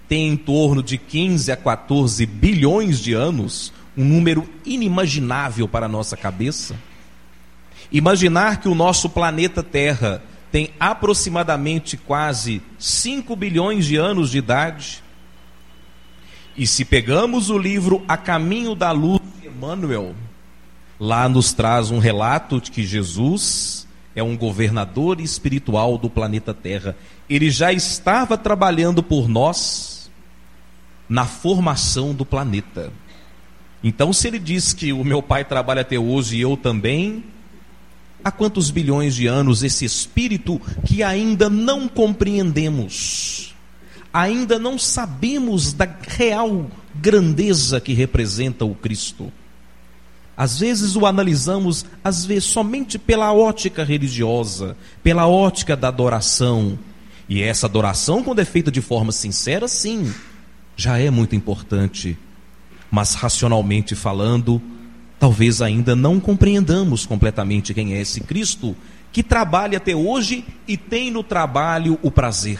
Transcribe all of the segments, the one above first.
tem em torno de 15 a 14 bilhões de anos, um número inimaginável para a nossa cabeça. Imaginar que o nosso planeta Terra tem aproximadamente quase 5 bilhões de anos de idade. E se pegamos o livro A Caminho da Luz de Emmanuel, lá nos traz um relato de que Jesus é um governador espiritual do planeta Terra. Ele já estava trabalhando por nós na formação do planeta. Então, se ele diz que o meu pai trabalha até hoje e eu também, há quantos bilhões de anos esse espírito que ainda não compreendemos, ainda não sabemos da real grandeza que representa o Cristo. Às vezes o analisamos, às vezes somente pela ótica religiosa, pela ótica da adoração. E essa adoração, quando é feita de forma sincera, sim, já é muito importante. Mas racionalmente falando, talvez ainda não compreendamos completamente quem é esse Cristo que trabalha até hoje e tem no trabalho o prazer.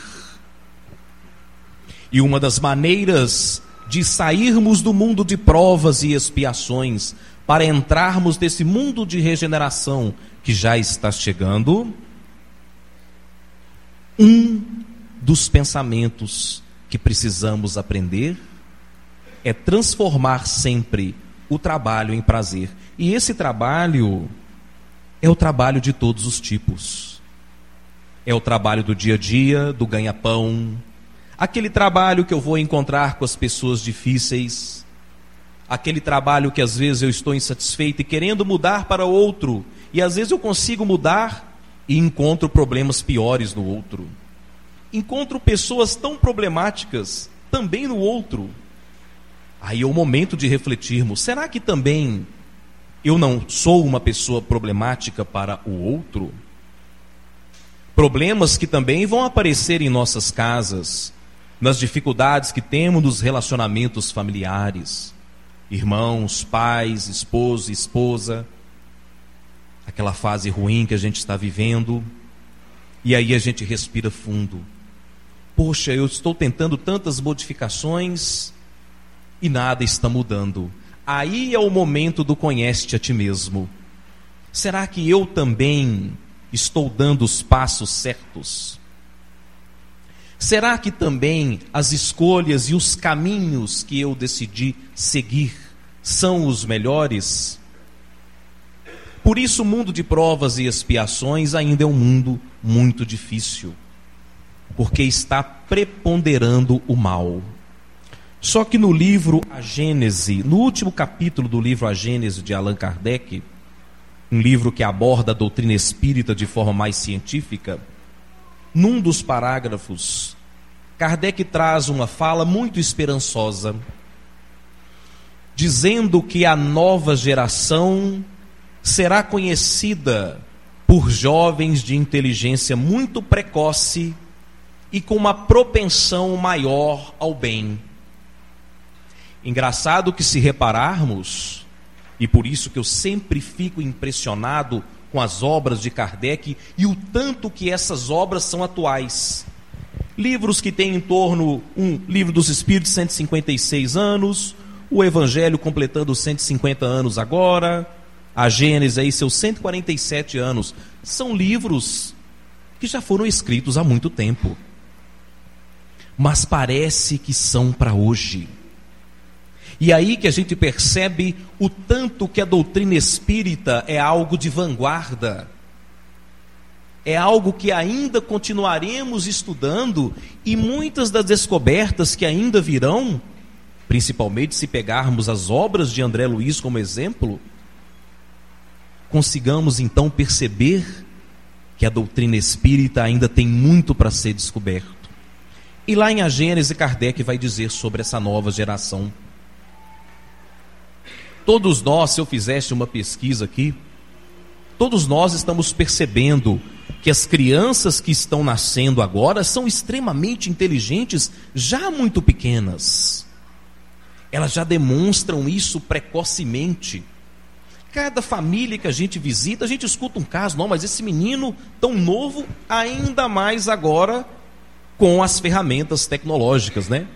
E uma das maneiras de sairmos do mundo de provas e expiações para entrarmos nesse mundo de regeneração que já está chegando, um dos pensamentos que precisamos aprender é transformar sempre o trabalho em prazer. E esse trabalho é o trabalho de todos os tipos. É o trabalho do dia a dia, do ganha-pão, aquele trabalho que eu vou encontrar com as pessoas difíceis, aquele trabalho que às vezes eu estou insatisfeito e querendo mudar para outro, e às vezes eu consigo mudar e encontro problemas piores no outro. Encontro pessoas tão problemáticas também no outro. Aí é o momento de refletirmos, será que também eu não sou uma pessoa problemática para o outro? Problemas que também vão aparecer em nossas casas, nas dificuldades que temos nos relacionamentos familiares, irmãos, pais, esposo, esposa, aquela fase ruim que a gente está vivendo, e aí a gente respira fundo. Poxa, eu estou tentando tantas modificações e nada está mudando. Aí é o momento do conhece-te a ti mesmo. Será que eu também estou dando os passos certos? Será que também as escolhas e os caminhos que eu decidi seguir são os melhores? Por isso o mundo de provas e expiações ainda é um mundo muito difícil, porque está preponderando o mal. Só que no livro A Gênese, no último capítulo do livro A Gênese de Allan Kardec, um livro que aborda a doutrina espírita de forma mais científica, num dos parágrafos, Kardec traz uma fala muito esperançosa, dizendo que a nova geração será conhecida por jovens de inteligência muito precoce e com uma propensão maior ao bem. Engraçado que, se repararmos, e por isso que eu sempre fico impressionado com as obras de Kardec e o tanto que essas obras são atuais. Livros que têm em torno, um Livro dos Espíritos, 156 anos, o Evangelho completando 150 anos agora, a Gênesis aí seus 147 anos. São livros que já foram escritos há muito tempo, mas parece que são para hoje. E aí que a gente percebe o tanto que a doutrina espírita é algo de vanguarda, é algo que ainda continuaremos estudando, e muitas das descobertas que ainda virão, principalmente se pegarmos as obras de André Luiz como exemplo, consigamos então perceber que a doutrina espírita ainda tem muito para ser descoberto. E lá em A Gênese, Kardec vai dizer sobre essa nova geração. Todos nós, se eu fizesse uma pesquisa aqui, todos nós estamos percebendo que as crianças que estão nascendo agora são extremamente inteligentes, já muito pequenas. Elas já demonstram isso precocemente. Cada família que a gente visita, a gente escuta um caso, não, mas esse menino tão novo, ainda mais agora com as ferramentas tecnológicas, né?